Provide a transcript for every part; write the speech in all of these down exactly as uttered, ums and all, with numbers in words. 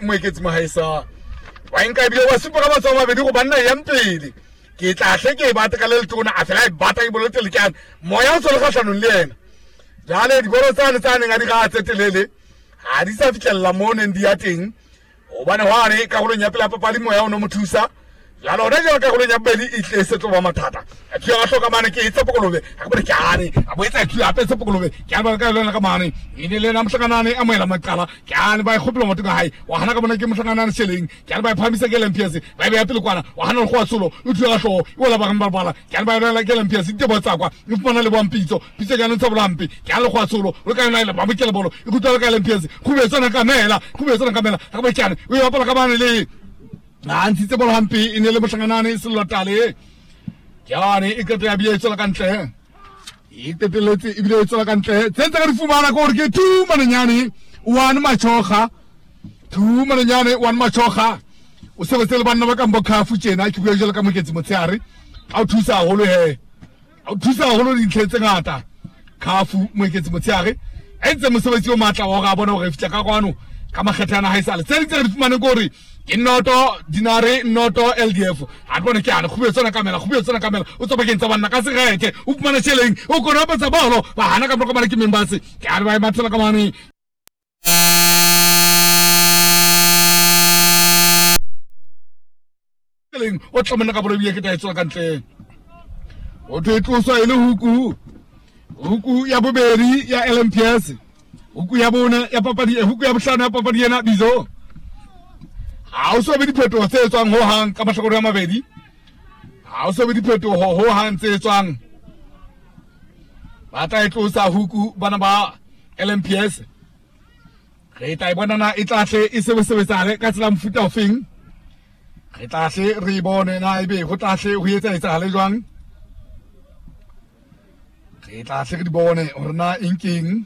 moeketsi mohaisa wa nka bile wa super ba tswa ba be go banna ya mpele ke tla hle ke ba teka le letona a fela e bata e bolotse le kana moya o tsole gatlhanong le yena jale di bolo tsane tsane ga di ga tsetelele ha di sa fitlhella mo ne ndi ya teng o bana wa re ka go nya pela papa le moya o no mothusa jalo re ja ka go nya beli e tle se tloba mathata a tshwa ga hloka mane ke itse pokolobe a go re kyane a bo etsa tshwa ape se pokolobe ke ba ka lona ka mane ine le na mhlanganane a moela maqala kyane ba khopela motho ka hai wa hana ka bona ke mhlanganane seleng kyane ba phamisa ke lempiase ba be ya pele kwana wa hana go atsolo o tshwa ga hlo o la ba ga mbala kyane ba rela ke lempiase te botsa kwa o fumana le bompitso pitse kana ntse bolampi kyane go atsolo o ka nna le ba bokele bolo e go tsala ka lempiase go be tsana ka mela go be tsana ka mela ka ba kyane o ya pala ka bana le na ntse bolo hampi ine le mhlanganane se lotale kyane e ka tya bie tsala ka ntle e teteletse e bile tsala ka ntle tsentse ka di fumana go re ke two mananyane one machoga two mananyane one machoga o se botse le banna ba ka mbokhafu tjena ke bua jela ka moketsi motsheare a o thusa holo he a o thusa holo di tletse ngata khafu moketsi motsheare entse mosebetsi o matla wa ga bona go fitla ka kwano ka makgethana ha isale tse tse di fumane go re ke noto dinare noto L D F ha bona ke ana go betsana kamela go betsana kamela o tsoba ke ntse banna ka serete o fumana tšheleng o kona ba tsa bolo ba hana ka mokoma ke members ke ana ba matsela ka mane tšheleng o tlamena ka bolo bie ke ta etswa ka ntle o tloso ile huku huku ya bobedi ya L M P S huku ya bona ya papadi huku ya bohlano ya papadi yena bizo ha o so be diphetho tse tswang ho hang ka mahlakore ya mabedi ha o so be diphetho ho hang tse tswang ba tla tlosa huku bana ba L M P S re tla bona na e tla hle e sebesebetsane ka tsela mfuta ofeng re tla hle re bone na ebe go tla hle ho etsa etsa le jwang re tla hle re di bone hore na inkeng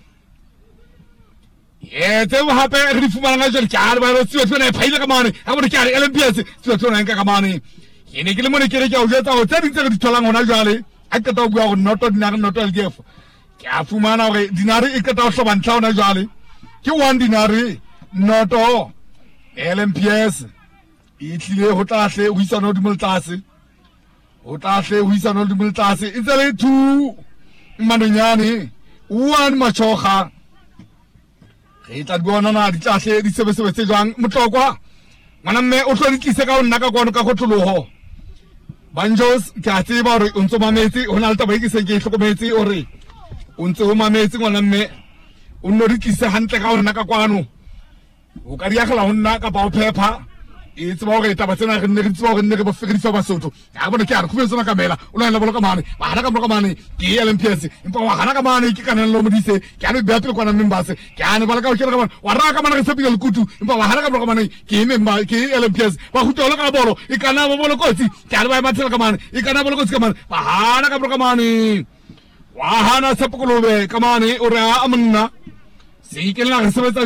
e tse hape re di fumana ga jere ka ba re tswe tsena e phaile ka mane ha bona ke L M P S tswe tsena nka ka mane ke ne ke le mone ke re ke o jetsa o tse dintse re di tholang hona jwale a ka ta bua go noto dinare noto L D F ke a fumana gore dinare e ka ta hloba ntla hona jwale ke one dinare noto L M P S e tlile ho tla hle ho isana di multase ho tla hle ho isana di multase e tsele two manonyane one machoga re tla bona na di tla hle di sebesebetse jwang motlokwa ngwana mme o tlo di tlise ka o nna ka kwano ka gotloloho banjos ke a tseba hore o ntse mametse hona le taba e ke se ke hlokometse hore o ntse o mametse ngwana mme o nno di tlise hantle ka o nna ka kwano o ka di agela ho nna ka ba o phepha e tseba hore taba tsena re nne re tseba hore nne re ba fegedisa basotho ya bona ke a re go betsana ka mela o la bolo ka mane ba hana ka bolo ka mane ke L M P S empa wa hana ka mane ke kana lo modise ke ana be apele kwana members ke ana bala ka o kera ka mane wa ra ka mane re sepile le kutu empa wa hana ka bolo ka mane ke member ke L M P S ba go tola ka bolo e kana ba bolo kotsi ke ana ba matsela ka mane e kana bolo kotsi ka mane ba hana ka bolo ka mane wa hana sepokolobe ka mane o re a monna se ke la re sebetsa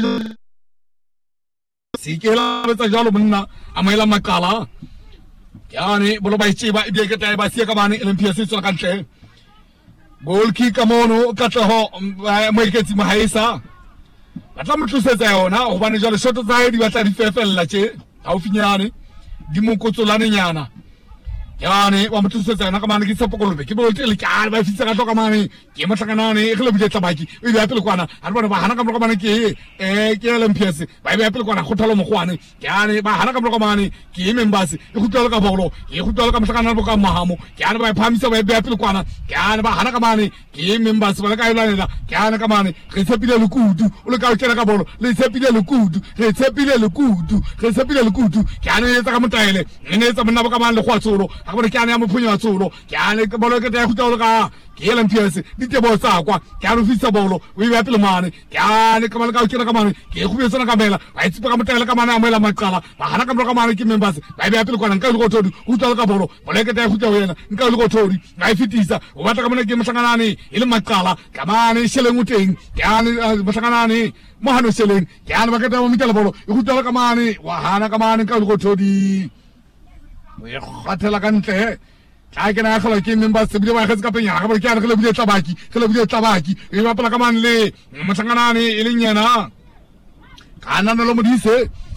sikela betsa jalo monna amaela makala yani bolo ba ithiba e ke tae ba sia ka bane L M P S tswa ka ntle goal kick ka mono ka tlo mo iketsi mo haisa ba tla motlosetsa yona go bane jalo shot tsa di batla di fefella tše ha o finyane di mo kotsolane nyana yani wa motlosetsa na ka mane ke sepokolobe ke bo tle ka ba fitsa ka tloka mane ke mohlakanane ge le butsetsa baki e ba pele kwana ha bona ba hana ka mane ke eh ke L M P S ba be pele kwana go thalo mo gwane yani ba hana ka mane ke members e go tlola ka bolo e go tlola ka mohlakana bo ka mahamo yani ba phamisa ba be pele kwana yani ba hana ka mane ke members ba le ka ilanela yani ka mane re tshepile le kudu o le ka kena ka bolo le tshepile le kudu re tshepile le kudu re tshepile le kudu yani e tsa ka motaele ne e tsa monna ba ka mane le go tsolo ha bona ke ana ya mophunya tsolo ke ana ke bolo ke ta go tlola ka ke L M P S di te bo tsa kwa ke a re fisa bolo o e pele mane ke a le ka mane ka kena ka mane ke go betsana ka mela ba itse ka motela ka mane a mela maqala ba hana ka ka mane ke members ba be pele kwana nka le go thodi o tla ka bolo bolo ke ta go tla wena nka le go thodi ba fitisa o batla ka mane ke mhlanganane e le maqala ka mane sheleng o teng ke a le mhlanganane mo hano sheleng ke a le ba ke ta mo mitela bolo e go tla ka mane wa hana ka mane nka le go thodi o e khathela ka ntle tla ke na gela ke members bile ba gatse ka penya ga bole ke a re le bile tlabaki ge le bile tlabaki e ba pela ka mane le motlhanganane e le nyana kana no lo modise